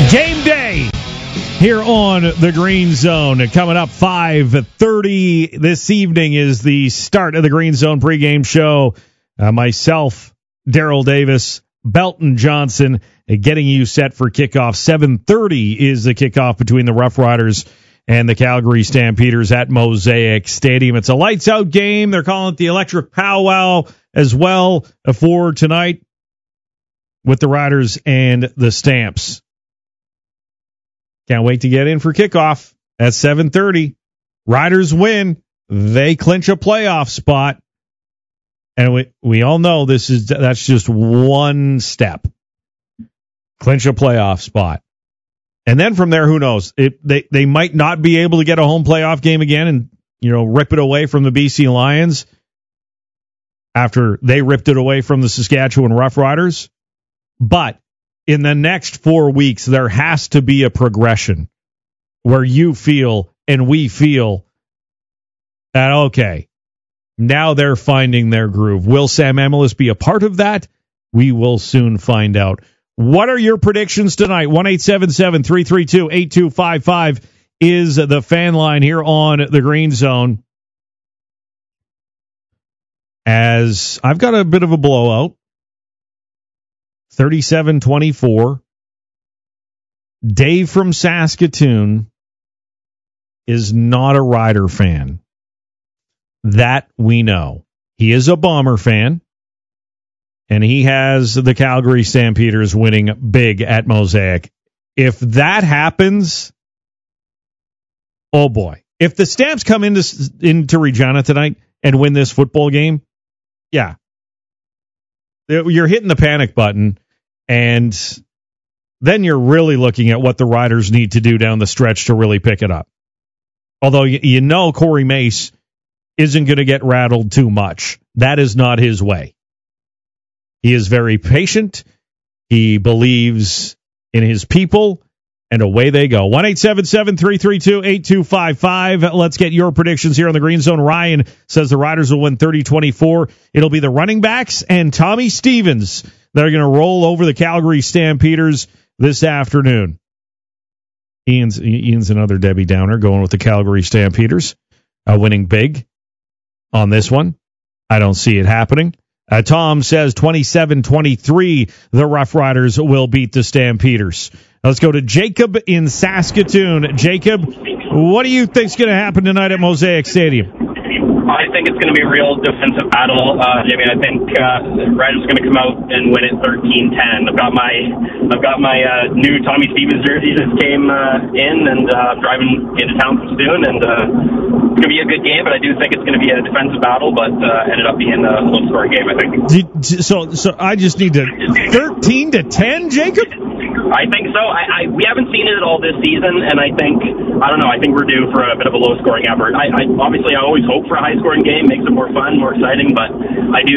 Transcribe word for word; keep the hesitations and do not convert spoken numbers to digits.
Game day here on the Green Zone. Coming up five thirty this evening is the start of the Green Zone pregame show. Uh, myself, Daryl Davis, Belton Johnson, uh, getting you set for kickoff. seven thirty is the kickoff between the Rough Riders and the Calgary Stampeders at Mosaic Stadium. It's a lights-out game. They're calling it the Electric Powwow as well for tonight with the Riders and the Stamps. Can't wait to get in for kickoff at seven thirty. Riders win. They clinch a playoff spot. And we, we all know this is that's just one step. Clinch a playoff spot. And then from there, who knows? It, they, they might not be able to get a home playoff game again and, you know, rip it away from the B C Lions after they ripped it away from the Saskatchewan Roughriders. But in the next four weeks, there has to be a progression where you feel and we feel that, okay, now they're finding their groove. Will Sam Emilus be a part of that? We will soon find out. What are your predictions tonight? one eight seven seven, three three two, eight two five five is the fan line here on the Green Zone. As I've got a bit of a blowout. thirty-seven twenty-four. Dave from Saskatoon is not a Rider fan. That we know. He is a Bomber fan, and he has the Calgary Stampeders winning big at Mosaic. If that happens, oh boy. If the Stamps come into, into Regina tonight and win this football game, yeah. You're hitting the panic button. And then you're really looking at what the Riders need to do down the stretch to really pick it up. Although you know Corey Mace isn't going to get rattled too much. That is not his way. He is very patient. He believes in his people, and away they go. one eight seven seven, three three two, eight two five five. Let's get your predictions here on the Green Zone. Ryan says the Riders will win thirty twenty-four. It'll be the running backs and Tommy Stevens that are going to roll over the Calgary Stampeders this afternoon. Ian's, Ian's another Debbie Downer going with the Calgary Stampeders, uh, winning big on this one. I don't see it happening. Uh, Tom says twenty-seven twenty-three, the Rough Riders will beat the Stampeders. Let's go to Jacob in Saskatoon. Jacob, what do you think is going to happen tonight at Mosaic Stadium? I think it's going to be a real defensive battle. Uh, I mean, I think uh, Riders are going to come out and win it thirteen ten. I've got my I've got my uh, new Tommy Stevens jersey that came uh, in, and uh, I'm driving into town soon, and uh, it's going to be a good game. But I do think it's going to be a defensive battle, but uh, ended up being a low-scoring game, I think. Did, so, so I just need to thirteen to ten, Jacob. I think so. I, I we haven't seen it at all this season, and I think I don't know. I think we're due for a bit of a low-scoring effort. I, I obviously I always hope for a high-scoring game, makes it more fun, more exciting, but I do